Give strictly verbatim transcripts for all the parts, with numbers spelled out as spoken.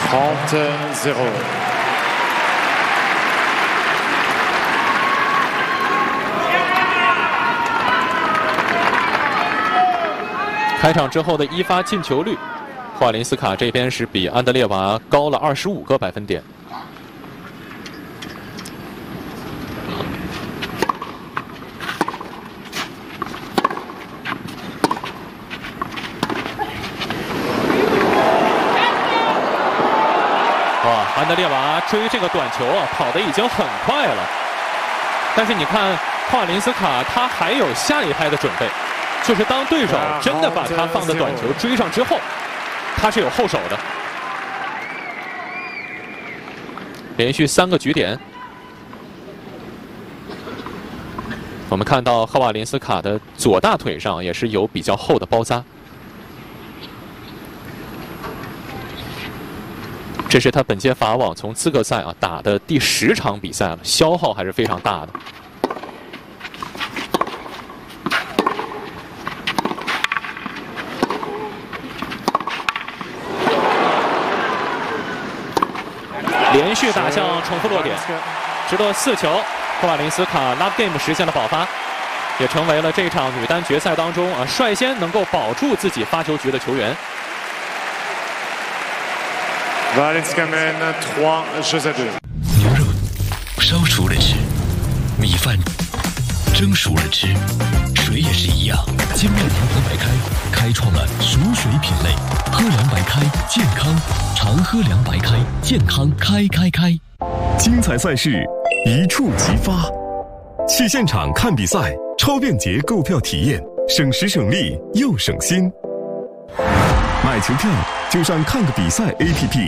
trente zéro。 开场之后的一发进球率，霍瓦林斯卡这边是比安德烈娃高了二十五个百分点。 安德烈娃追这个短球啊，跑得已经很快了。但是你看，霍瓦林斯卡他还有下一拍的准备，就是当对手真的把他放的短球追上之后，他是有后手的。连续三个局点，我们看到霍瓦林斯卡的左大腿上也是有比较厚的包扎。 这是他本届法网从资格赛啊打的第十场比赛了，消耗还是非常大的。连续打向重复落点，直落四球，霍瓦林斯卡 Love Game 实现了保发，也成为了这场女单决赛当中啊率先能够保住自己发球局的球员。 Valinska mène trois jeux à deux。 牛肉烧熟了吃，米饭蒸熟了吃，水也是一样。精酿联合白开开创了熟水品类，喝凉白开健康，常喝凉白开健康开开开。 精彩赛事一触即发，去现场看比赛，超便捷购票体验，省时省力又省心。买球票就上看个比赛 A P P。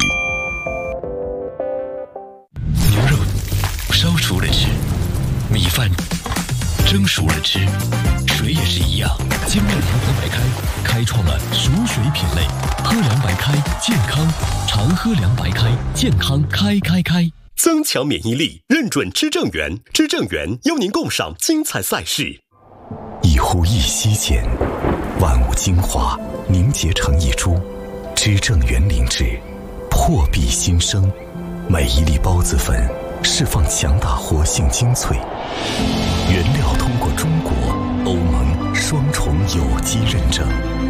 牛肉烧熟了吃，米饭蒸熟了吃，水也是一样。精酿联合白开开创了熟水品类，喝凉白开健康，常喝凉白开健康开开开。 增强免疫力，认准知正源，知正源邀您共赏精彩赛事。 一呼一吸间，万物精华凝结成一株，知正源灵芝，破壁新生。每一粒孢子粉释放强大活性精粹，原料通过中国、欧盟双重有机认证，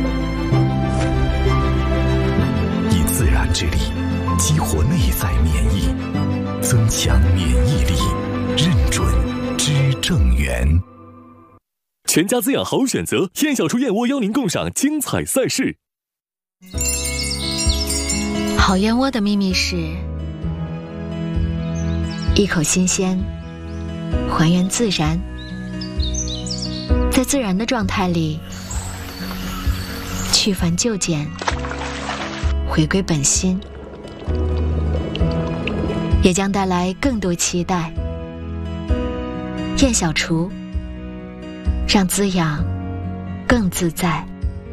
以自然之力激活内在免疫，增强免疫力，认准知正源。 全家滋养好选择，燕小厨燕窝邀您共赏精彩赛事。 好燕窝的秘密是一口新鲜，还原自然，在自然的状态里去繁就简，回归本心，也将带来更多期待。燕小厨，让滋养更自在。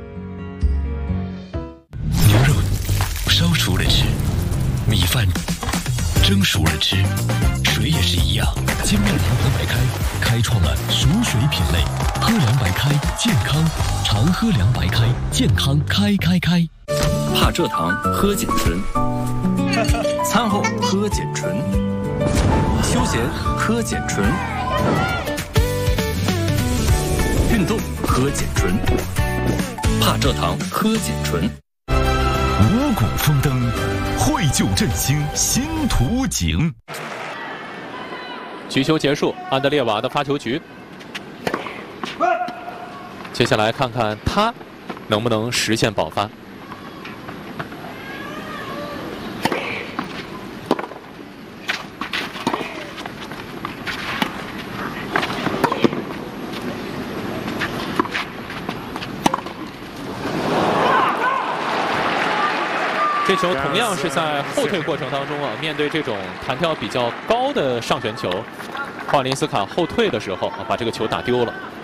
牛肉烧熟了吃，米饭蒸熟了吃，水也是一样。精酿联合白开开创了熟水品类，喝凉白开健康，常喝凉白开健康开开开。 怕蔗糖喝碱醇，餐后喝碱醇，休闲喝碱醇，运动喝碱醇，怕蔗糖喝碱醇。 五谷丰登，绘就振兴新图景。 局球结束，安德烈娃的发球局。接下来看看他能不能实现保发。这球同样是在后退过程当中啊，面对这种弹跳比较高的上旋球，霍瓦林斯卡后退的时候啊，把这个球打丢了。